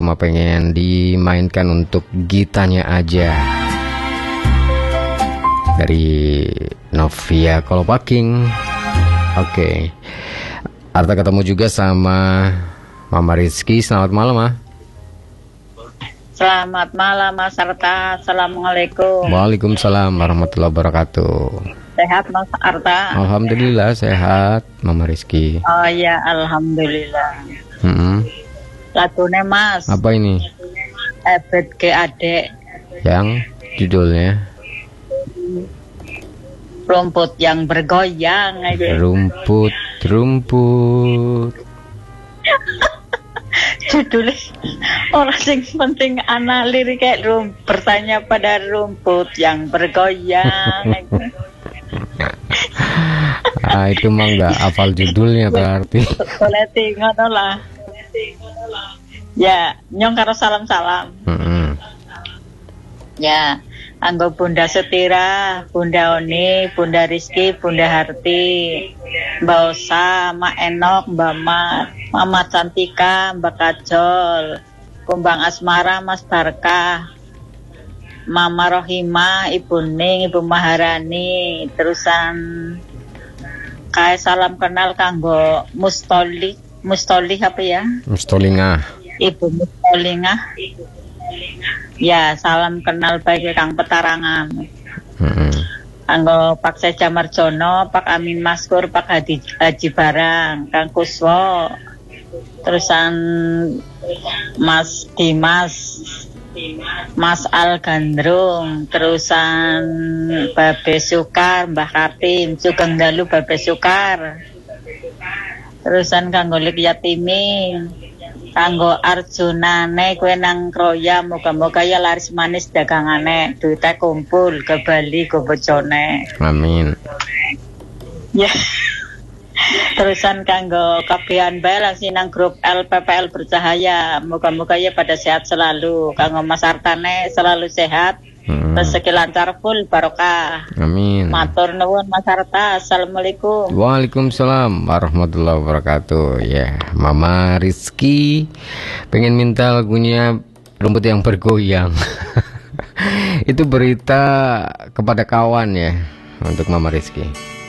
cuma pengen dimainkan untuk gitarnya aja. Dari Novia Kolopaking. Oke. Arta ketemu juga sama Mama Rizky. Selamat malam, Ma. Selamat malam, Mas Arta. Assalamualaikum. Waalaikumsalam warahmatullahi wabarakatuh. Sehat, Mas Arta? Alhamdulillah sehat, Mama Rizky. Oh ya, alhamdulillah. Lagunya, Mas. Apa ini? Ebet ke adek. Yang judulnya Rumput yang bergoyang aja. Rumput. Judulnya orang sing penting anak lirik kayak bertanya pada rumput yang bergoyang. Itu mah nggak hafal judulnya berarti. Boleh ngono lah. Ya, nyong karo salam-salam. Ya, anggo Bunda Setira, Bunda Oni, Bunda Rizky, Bunda Harti, Mbak Osa, Mak Enok, Mbak Mat, Mama Cantika, Mbak Kajol, Kumbang Asmara, Mas Barkah, Mama Rohima, Ibu Ning, Ibu Maharani, terusan kayak salam kenal kanggo Mustoli apa ya? Mustolingah. Ibu Mustolingah. Ya, salam kenal baik Kang Petarangan. Anggo Pak Seja Marjono, Pak Amin Maskur, Pak Haji Barang, Kang Kuswo, terusan Mas Dimas, Mas Al Gandrung, terusan Babe Sukar, Mbah Kartim, Sugeng Dalu Babe Sukar, terusan kanggo Lik Yatimi, kanggo Arjunane kue nang kroya, moga-moga ya laris manis dagangane, duitnya kumpul ke Bali ke bojone. Amin. Ya. Terusan kanggo kabehan bae langsung nang grup LPPL Bercahaya, moga-moga ya pada sehat selalu. Kanggo Mas Artane selalu sehat, rezeki lancar full barokah. Amin. Matur nuwun Mas Arta. Assalamualaikum. Waalaikumsalam warahmatullahi wabarakatuh. Ya, Mama Rizky pengen minta lagunya Rumput yang Bergoyang. Itu berita kepada kawan ya untuk Mama Rizky.